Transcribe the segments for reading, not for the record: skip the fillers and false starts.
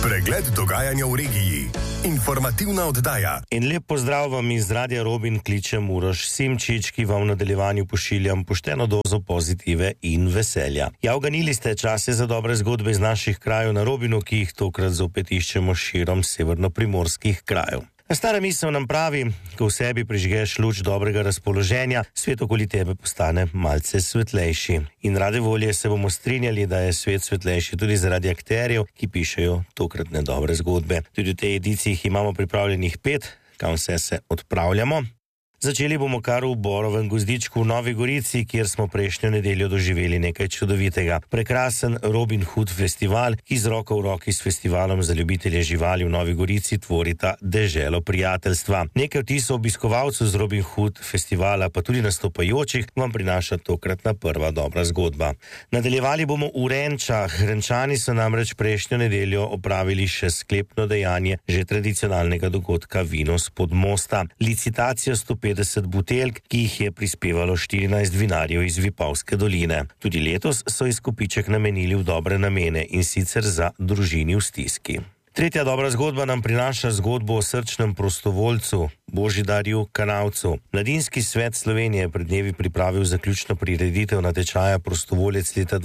Pregled dogajanja v regiji. Informativna oddaja. In lep pozdrav vam iz Radia Robin, kličem Uroš Simčič, ki vam v nadaljevanju pošiljam pošteno dozo pozitive in veselja. Ja, uganili ste čase za dobre zgodbe iz naših krajev na Robinu, ki jih tokrat zopet iščemo širom severnoprimorskih krajev. Stara misel nam pravi, ko v sebi prižgeš luč dobrega razpoloženja, svet okoli tebe postane malce svetlejši. In rade volje se bomo strinjali, da je svet svetlejši tudi zaradi akterjev, ki pišejo tokratne dobre zgodbe. Tudi v tej ediciji jih imamo pripravljenih 5, kam vse se odpravljamo. Začeli bomo kar v Borovem gozdičku v Novi Gorici, kjer smo prejšnjo nedeljo doživeli nekaj čudovitega. Prekrasen Robin Hood festival, ki z roko v roki s festivalom za ljubitelje živali v Novi Gorici tvorita deželo prijateljstva. Nekaj vtisov obiskovalcev z Robin Hood festivala, pa tudi nastopajočih, vam prinaša tokratna prva dobra zgodba. Nadaljevali bomo v Renčah. Renčani so namreč prejšnjo nedeljo opravili še sklepno dejanje že tradicionalnega dogodka Vino spod mosta. Licitacijo 150 buteljk, ki jih je prispevalo 14 vinarjev iz Vipavske doline. Tudi letos so izkupiček namenili v dobre namene, in sicer za družini v stiski. Tretja dobra zgodba nam prinaša zgodbo o srčnem prostovoljcu Božidarju Kanavcu. Mladinski svet Slovenije je pred dnevi pripravil zaključno prireditev natečaja Prostovoljec leta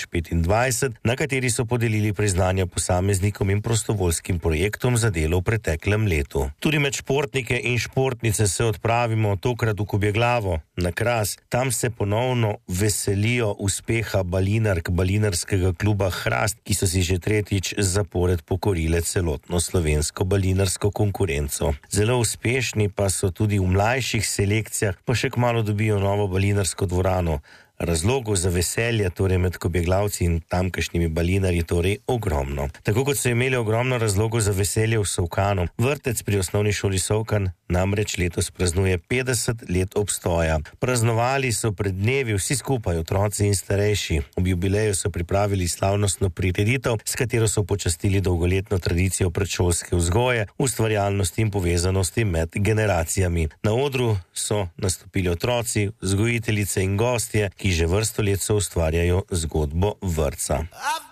2025, na kateri so podelili priznanja posameznikom in prostovoljskim projektom za delo v preteklem letu. Tudi med športnike in športnice se odpravimo, tokrat v Kobjeglavo, na Kras. Tam se ponovno veselijo uspeha balinark balinarskega kluba Hrast, ki so si že tretjič zapored pokorile celotno slovensko balinarsko konkurenco. Zelo uspešni pa so tudi v mlajših selekcijah, pa še kmalu dobijo novo balinarsko dvorano. Razlogov za veselje torej med Kobjeglavci in tamkajšnjimi balinarji torej ogromno. Tako kot so imeli ogromno razlogov za veselje v Solkanu. Vrtec pri osnovni šoli Solkan namreč letos praznuje 50 let obstoja. Praznovali so pred dnevi vsi skupaj, otroci in starejši. Ob jubileju so pripravili slavnostno prireditev, s katero so počastili dolgoletno tradicijo predšolske vzgoje, ustvarjalnosti in povezanosti med generacijami. Na odru so nastopili otroci, vzgojiteljice in gostje, ki že vrsto let so ustvarjajo zgodbo vrtca.